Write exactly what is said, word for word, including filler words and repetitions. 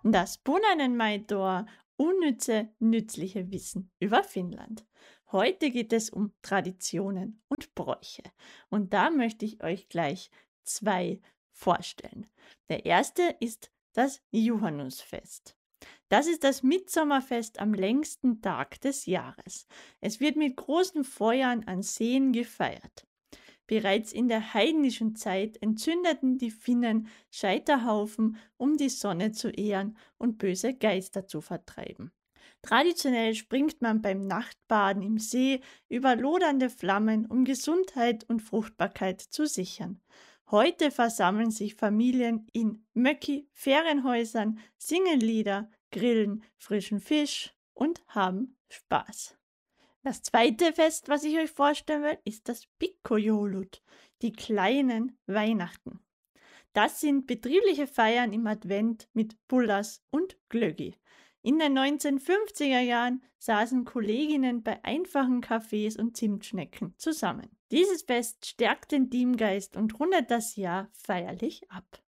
Das Bunanen-Maidor, unnütze, nützliche Wissen über Finnland. Heute geht es um Traditionen und Bräuche. Und da möchte ich euch gleich zwei vorstellen. Der erste ist das Juhannusfest. Das ist das Mitsommerfest am längsten Tag des Jahres. Es wird mit großen Feuern an Seen gefeiert. Bereits in der heidnischen Zeit entzündeten die Finnen Scheiterhaufen, um die Sonne zu ehren und böse Geister zu vertreiben. Traditionell springt man beim Nachtbaden im See über lodernde Flammen, um Gesundheit und Fruchtbarkeit zu sichern. Heute versammeln sich Familien in Möcki, Ferienhäusern, singen Lieder, grillen frischen Fisch und haben Spaß. Das zweite Fest, was ich euch vorstellen will, ist das Pikkujolut, die kleinen Weihnachten. Das sind betriebliche Feiern im Advent mit Bullas und Glöggi. In den neunzehnhundertfünfziger Jahren saßen Kolleginnen bei einfachen Kaffees und Zimtschnecken zusammen. Dieses Fest stärkt den Teamgeist und rundet das Jahr feierlich ab.